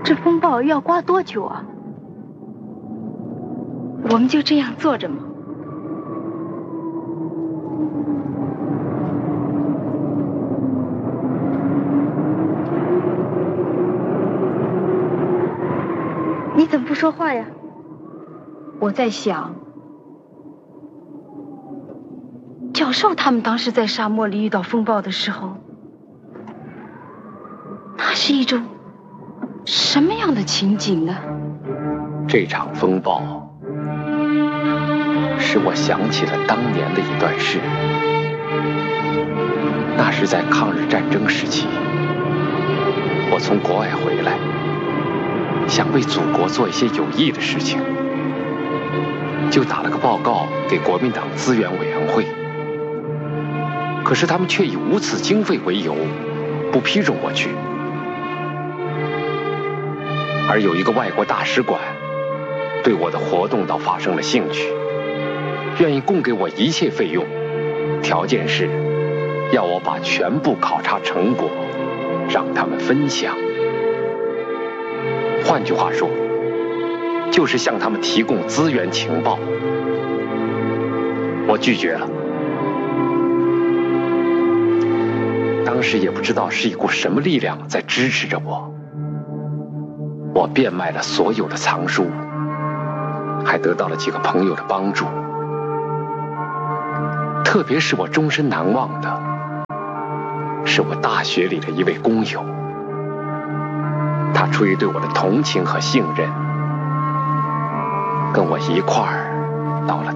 这风暴要刮多久啊？我们就这样坐着吗？你怎么不说话呀？我在想，教授他们当时在沙漠里遇到风暴的时候，那是一种什么样的情景呢？ 这场风暴使我想起了当年的一段事。那是在抗日战争时期，我从国外回来，想为祖国做一些有益的事情，就打了个报告给国民党资源委员会。可是他们却以无此经费为由，不批准我去。而有一个外国大使馆对我的活动倒发生了兴趣，愿意供给我一切费用，条件是要我把全部考察成果让他们分享。换句话说，就是向他们提供资源情报。我拒绝了。当时也不知道是一股什么力量在支持着我。我变卖了所有的藏书，还得到了几个朋友的帮助。特别是我终身难忘的，是我大学里的一位工友。他出于对我的同情和信任，跟我一块儿到了